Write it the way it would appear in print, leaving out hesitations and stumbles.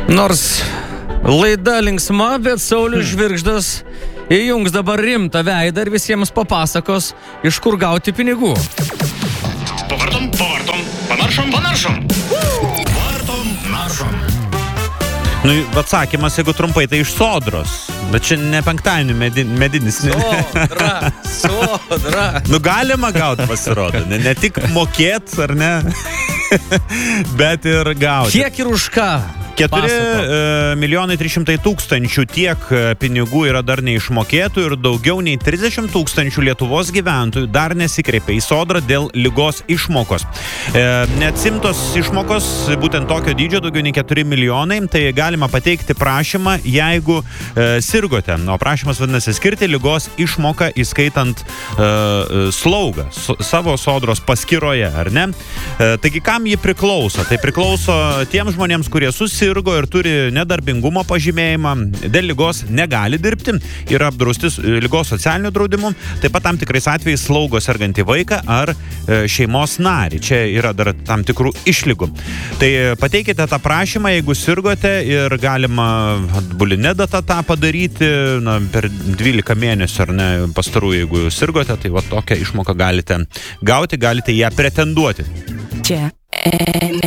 Nors laida linksma, bet Saulius Žvirgždas įjungs dabar rimtą veidą ir visiems papasakos, iš kur gauti pinigų. Pavartom, panaršom. Vartom, naršom. Nu, atsakymas, jeigu trumpai, tai iš Sodros. Bet čia ne penktadienį medinis. Sodra. Nu, galima gauti, pasirodo. Ne tik mokėt, ar ne? Bet ir gauti. Kiek ir už ką? 4 300 000 tiek pinigų yra dar neišmokėtų ir daugiau nei 30 000 Lietuvos gyventojų dar nesikreipia į Sodrą dėl ligos išmokos. Neatsimtos išmokos, būtent tokio dydžio, daugiau nei 4 milijonai, tai galima pateikti prašymą, jeigu sirgote. O prašymas vadinasi skirti ligos išmoką, įskaitant slaugą savo Sodros paskyroje, ar ne? Taigi, kam ji priklauso? Tai priklauso tiems žmonėms, kurie susirgo ir turi nedarbingumo pažymėjimą, dėl ligos negali dirbti, yra apdrausti ligos socialiniu draudimu, taip pat tam tikrais atvejais slaugo sergantį vaiką ar šeimos narį. Čia yra dar tam tikrų išlygų. Tai pateikite tą prašymą, jeigu sirgote, ir galima atbulinę datą tą padaryti, per 12 mėnesių ar ne pastarų, jeigu sirgote, tai va tokią išmoką galite gauti, galite ją pretenduoti. Čia